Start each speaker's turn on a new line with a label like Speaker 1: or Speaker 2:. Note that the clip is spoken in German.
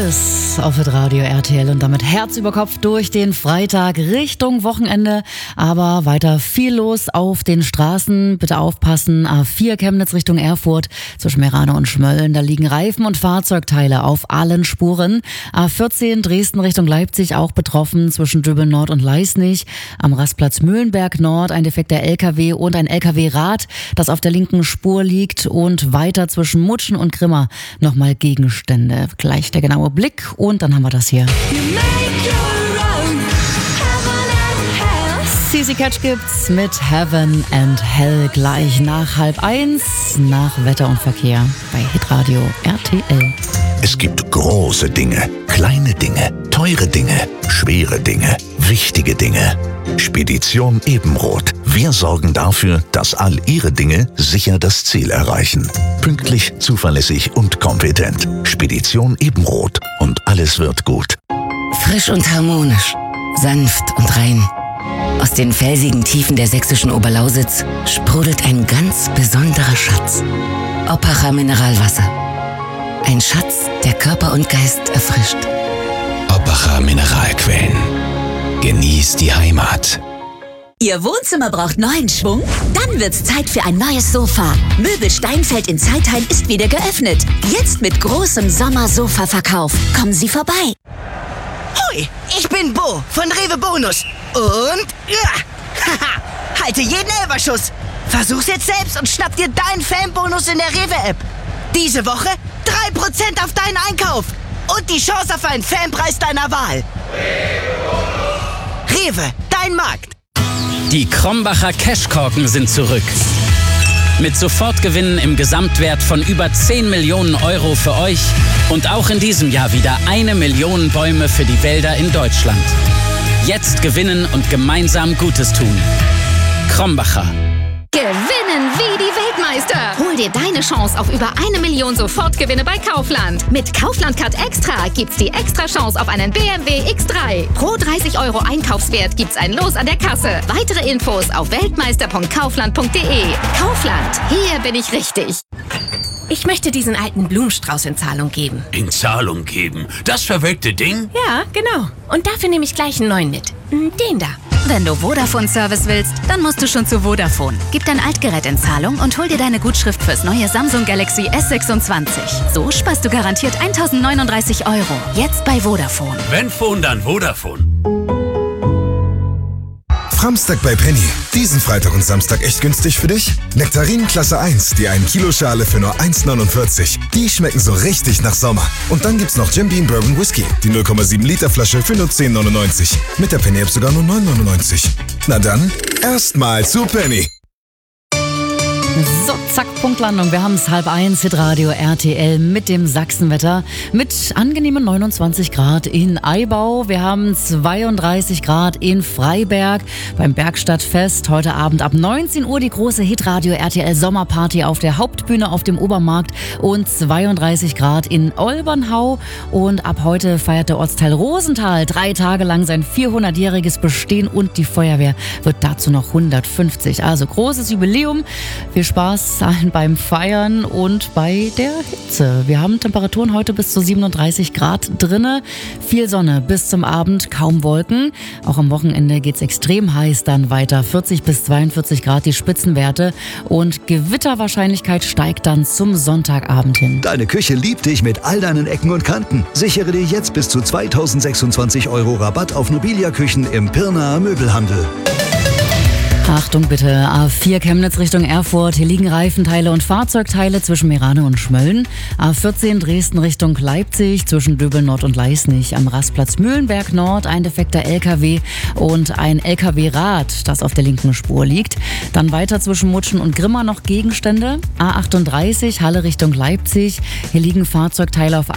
Speaker 1: Alles auf Radio RTL und damit Herz über Kopf durch den Freitag Richtung Wochenende. Aber weiter viel los auf den Straßen. Bitte aufpassen. A4 Chemnitz Richtung Erfurt zwischen Meranau und Schmölln. Da liegen Reifen und Fahrzeugteile auf allen Spuren. A14 Dresden Richtung Leipzig auch betroffen zwischen Döbeln Nord und Leisnig. Am Rastplatz Mühlenberg Nord ein defekter LKW und ein LKW-Rad, das auf der linken Spur liegt. Und weiter zwischen Mutschen und Grimma nochmal Gegenstände. Gleich der genaue Blick und dann haben wir das hier. CC Catch gibt's mit Heaven and Hell gleich nach 12:30 nach Wetter und Verkehr bei Hitradio RTL.
Speaker 2: Es gibt große Dinge, kleine Dinge, teure Dinge, schwere Dinge, wichtige Dinge. Spedition Ebenroth. Wir sorgen dafür, dass all Ihre Dinge sicher das Ziel erreichen. Pünktlich, zuverlässig und kompetent. Spedition Ebenroth. Und alles wird gut.
Speaker 3: Frisch und harmonisch, sanft und rein. Aus den felsigen Tiefen der sächsischen Oberlausitz sprudelt ein ganz besonderer Schatz. Oppacher Mineralwasser. Ein Schatz, der Körper und Geist erfrischt.
Speaker 4: Oppacher Mineralquellen. Genießt die Heimat.
Speaker 5: Ihr Wohnzimmer braucht neuen Schwung? Dann wird's Zeit für ein neues Sofa. Möbel Steinfeld in Zeitheim ist wieder geöffnet. Jetzt mit großem Sommersofa-Verkauf. Kommen Sie vorbei.
Speaker 6: Hoi, ich bin Bo von Rewe Bonus. Und haha, halte jeden Elberschuss. Versuch's jetzt selbst und schnapp dir deinen Fanbonus in der Rewe-App. Diese Woche 3% auf deinen Einkauf. Und die Chance auf einen Fanpreis deiner Wahl. Rewe, dein Markt.
Speaker 7: Die Krombacher Cashkorken sind zurück. Mit Sofortgewinnen im Gesamtwert von über 10 Millionen Euro für euch und auch in diesem Jahr wieder 1 Million Bäume für die Wälder in Deutschland. Jetzt gewinnen und gemeinsam Gutes tun. Krombacher.
Speaker 8: Gewinnen wie die Weltmeister. Hol dir deine Chance auf über 1 Million Sofortgewinne bei Kaufland. Mit Kaufland Card Extra gibt's die extra Chance auf einen BMW X3. Pro 30 Euro Einkaufswert gibt's ein Los an der Kasse. Weitere Infos auf weltmeister.kaufland.de. Kaufland, hier bin ich richtig.
Speaker 9: Ich möchte diesen alten Blumenstrauß in Zahlung geben.
Speaker 10: In Zahlung geben? Das verwelkte Ding?
Speaker 9: Ja, genau. Und dafür nehme ich gleich einen neuen mit. Den da.
Speaker 11: Wenn du Vodafone-Service willst, dann musst du schon zu Vodafone. Gib dein Altgerät in Zahlung und hol dir deine Gutschrift fürs neue Samsung Galaxy S26. So sparst du garantiert 1.039 €. Jetzt bei Vodafone.
Speaker 10: Wenn Phone, dann Vodafone.
Speaker 12: Framstag bei Penny. Diesen Freitag und Samstag echt günstig für dich? Nektarinen Klasse 1, die 1 Kilo Schale für nur 1,49. Die schmecken so richtig nach Sommer. Und dann gibt's noch Jim Beam Bourbon Whisky, die 0,7 Liter Flasche für nur 10,99. Mit der Penny App sogar nur 9,99. Na dann, erstmal zu Penny.
Speaker 1: So, zack, Punktlandung. Wir haben es 12:30, Hitradio RTL mit dem Sachsenwetter. Mit angenehmen 29 Grad in Eibau. Wir haben 32 Grad in Freiberg beim Bergstadtfest. Heute Abend ab 19 Uhr die große Hitradio RTL Sommerparty auf der Hauptbühne auf dem Obermarkt. Und 32 Grad in Olbernhau. Und ab heute feiert der Ortsteil Rosenthal 3 Tage lang sein 400-jähriges Bestehen. Und die Feuerwehr wird dazu noch 150. Also großes Jubiläum. Viel Spaß allen beim Feiern und bei der Hitze. Wir haben Temperaturen heute bis zu 37 Grad drinne. Viel Sonne bis zum Abend, kaum Wolken. Auch am Wochenende geht's extrem heiß dann weiter. 40 bis 42 Grad die Spitzenwerte. Und Gewitterwahrscheinlichkeit steigt dann zum Sonntagabend hin.
Speaker 13: Deine Küche liebt dich mit all deinen Ecken und Kanten. Sichere dir jetzt bis zu 2.026 € Rabatt auf Nobilia-Küchen im Pirnaer Möbelhandel.
Speaker 1: Achtung bitte, A4 Chemnitz Richtung Erfurt. Hier liegen Reifenteile und Fahrzeugteile zwischen Meranau und Schmölln. A14 Dresden Richtung Leipzig zwischen Döbeln Nord und Leisnig. Am Rastplatz Mühlenberg Nord ein defekter LKW und ein LKW-Rad, das auf der linken Spur liegt. Dann weiter zwischen Mutschen und Grimma noch Gegenstände. A38 Halle Richtung Leipzig. Hier liegen Fahrzeugteile auf